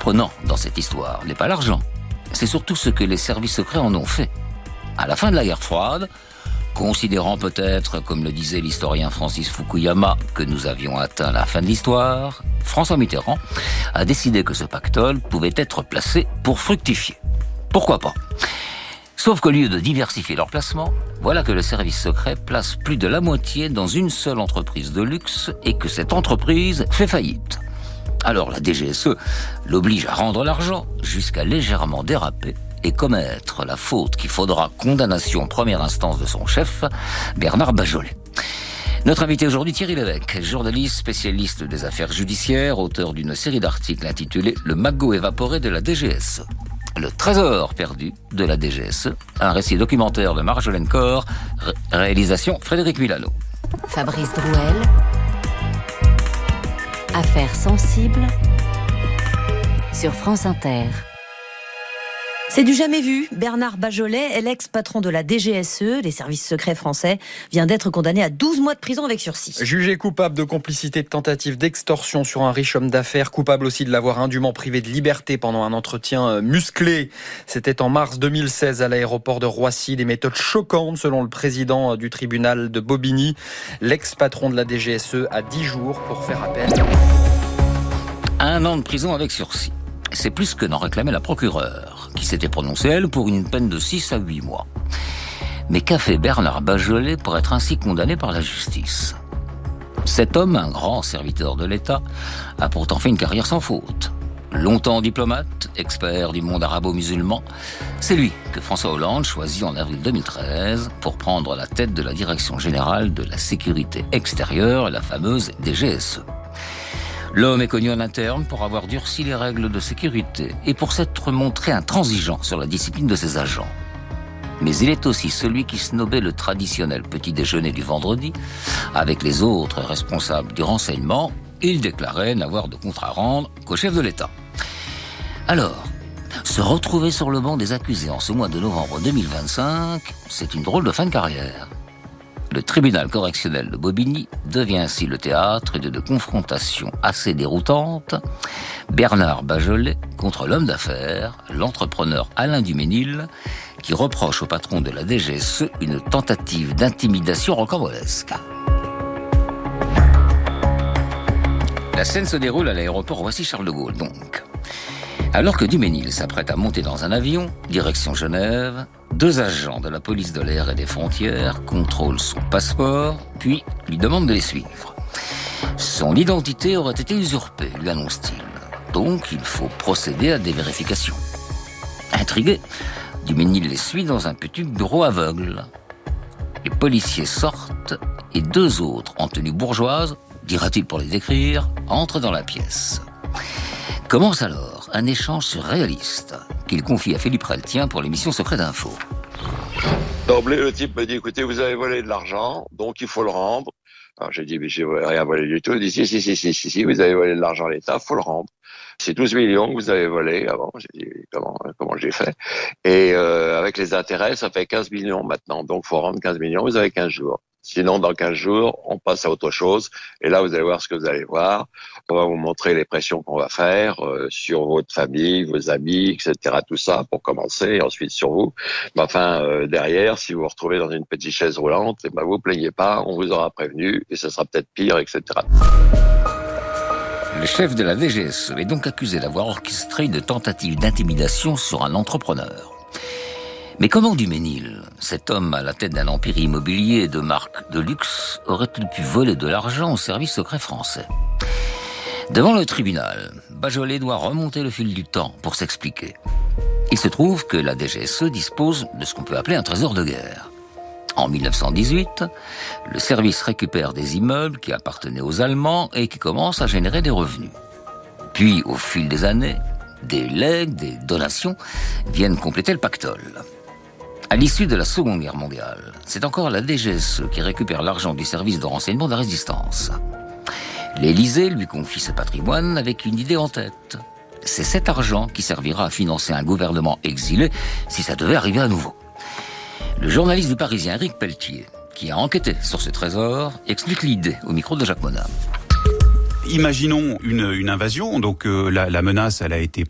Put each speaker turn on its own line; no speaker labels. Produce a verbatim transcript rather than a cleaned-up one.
surprenant dans cette histoire n'est pas l'argent, c'est surtout ce que les services secrets en ont fait. À la fin de la guerre froide, considérant peut-être, comme le disait l'historien Francis Fukuyama, que nous avions atteint la fin de l'histoire, François Mitterrand a décidé que ce pactole pouvait être placé pour fructifier. Pourquoi pas ? Sauf qu'au lieu de diversifier leur placement, voilà que le service secret place plus de la moitié dans une seule entreprise de luxe et que cette entreprise fait faillite. Alors la D G S E l'oblige à rendre l'argent jusqu'à légèrement déraper et commettre la faute qui faudra condamnation en première instance de son chef, Bernard Bajolet. Notre invité aujourd'hui, Thierry Lévesque, journaliste spécialiste des affaires judiciaires, auteur d'une série d'articles intitulée « Le magot évaporé de la D G S E ». Le trésor perdu de la D G S E, un récit documentaire de Marjolaine Corr, ré- réalisation Frédéric Milano.
Fabrice Drouel, Affaires sensibles sur France Inter.
C'est du jamais vu. Bernard Bajolet, l'ex-patron de la D G S E, les services secrets français, vient d'être condamné à douze mois de prison avec sursis.
Jugé coupable de complicité de tentative d'extorsion sur un riche homme d'affaires, coupable aussi de l'avoir indûment privé de liberté pendant un entretien musclé. C'était en mars deux mille seize à l'aéroport de Roissy. Des méthodes choquantes selon le président du tribunal de Bobigny. L'ex-patron de la D G S E a dix jours pour faire appel.
Un an de prison avec sursis. C'est plus que n'en réclamait la procureure, qui s'était prononcée, elle, pour une peine de six à huit mois. Mais qu'a fait Bernard Bajolet pour être ainsi condamné par la justice ? Cet homme, un grand serviteur de l'État, a pourtant fait une carrière sans faute. Longtemps diplomate, expert du monde arabo-musulman, c'est lui que François Hollande choisit en avril deux mille treize pour prendre la tête de la Direction générale de la sécurité extérieure, la fameuse D G S E. L'homme est connu en interne pour avoir durci les règles de sécurité et pour s'être montré intransigeant sur la discipline de ses agents. Mais il est aussi celui qui snobait le traditionnel petit déjeuner du vendredi avec les autres responsables du renseignement. Il déclarait n'avoir de compte à rendre qu'au chef de l'État. Alors, se retrouver sur le banc des accusés en ce mois de novembre deux mille vingt-cinq, c'est une drôle de fin de carrière. Le tribunal correctionnel de Bobigny devient ainsi le théâtre de, de confrontations assez déroutantes. Bernard Bajolet contre l'homme d'affaires, l'entrepreneur Alain Duménil, qui reproche au patron de la D G S E une tentative d'intimidation rocambolesque. La scène se déroule à l'aéroport Roissy-Charles de Gaulle, donc. Alors que Duménil s'apprête à monter dans un avion, direction Genève, deux agents de la police de l'air et des frontières contrôlent son passeport, puis lui demandent de les suivre. Son identité aurait été usurpée, lui annonce-t-il. Donc, il faut procéder à des vérifications. Intrigué, Duménil les suit dans un petit bureau aveugle. Les policiers sortent et deux autres en tenue bourgeoise, dira-t-il pour les décrire, entrent dans la pièce. Commence alors un échange surréaliste qu'il confie à Philippe Reltien pour l'émission Secret d'Info.
D'emblée, le type me dit, écoutez, vous avez volé de l'argent, donc il faut le rendre. Alors j'ai dit, mais j'ai rien volé du tout. Il dit, si, si, si, si, si, si, vous avez volé de l'argent à l'État, faut le rendre. C'est douze millions que vous avez volé avant. J'ai dit, comment, comment j'ai fait? Et euh, avec les intérêts, ça fait quinze millions maintenant. Donc faut rendre quinze millions, vous avez quinze jours. Sinon, dans quinze jours, on passe à autre chose. Et là, vous allez voir ce que vous allez voir. On va vous montrer les pressions qu'on va faire euh, sur votre famille, vos amis, et cetera. Tout ça pour commencer, et ensuite sur vous. Mais enfin, euh, derrière, si vous vous retrouvez dans une petite chaise roulante, eh ben, vous plaignez pas, on vous aura prévenu, et ce sera peut-être pire, et cetera.
Le chef de la D G S E est donc accusé d'avoir orchestré une tentative d'intimidation sur un entrepreneur. Mais comment Duménil, cet homme à la tête d'un empire immobilier de marque de luxe, aurait-il pu voler de l'argent au service secret français ? Devant le tribunal, Bajolet doit remonter le fil du temps pour s'expliquer. Il se trouve que la D G S E dispose de ce qu'on peut appeler un trésor de guerre. En mille neuf cent dix-huit, le service récupère des immeubles qui appartenaient aux Allemands et qui commencent à générer des revenus. Puis, au fil des années, des legs, des donations viennent compléter le pactole. À l'issue de la Seconde Guerre mondiale, c'est encore la D G S E qui récupère l'argent du service de renseignement de la Résistance. L'Élysée lui confie ce patrimoine avec une idée en tête. C'est cet argent qui servira à financer un gouvernement exilé si ça devait arriver à nouveau. Le journaliste du Parisien Éric Pelletier, qui a enquêté sur ce trésor, explique l'idée au micro de Jacques Monat.
Imaginons une, une invasion, donc euh, la, la menace elle a été